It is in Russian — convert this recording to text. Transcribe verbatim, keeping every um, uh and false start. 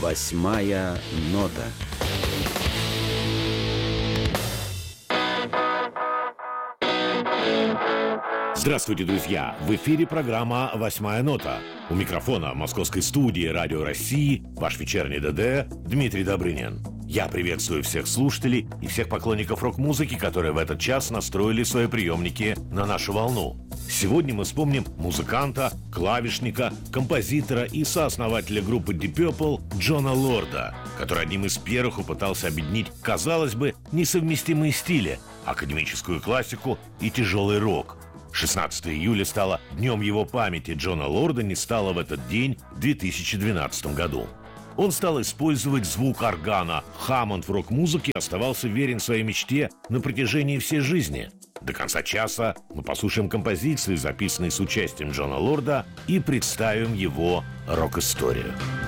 Восьмая нота. Здравствуйте, друзья! В эфире программа «Восьмая нота». У микрофона московской студии «Радио России» ваш вечерний ДД Дмитрий Добрынин. Я приветствую всех слушателей и всех поклонников рок-музыки, которые в этот час настроили свои приемники на нашу волну. Сегодня мы вспомним музыканта, клавишника, композитора и сооснователя группы Deep Purple Джона Лорда, который одним из первых попытался объединить, казалось бы, несовместимые стили – академическую классику и тяжелый рок. шестнадцатого июля стало днем его памяти. Джона Лорда не стало в этот день в две тысячи двенадцатом году. Он стал использовать звук органа. Хаммонд в рок-музыке оставался верен своей мечте на протяжении всей жизни. До конца часа мы послушаем композиции, записанные с участием Джона Лорда, и представим его рок-историю.